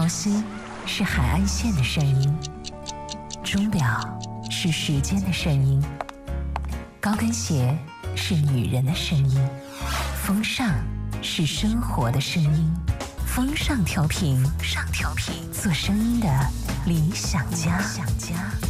机是海岸线的声音，钟表是时间的声音，高跟鞋是女人的声音，风尚是生活的声音。风尚调频，做声音的理想家。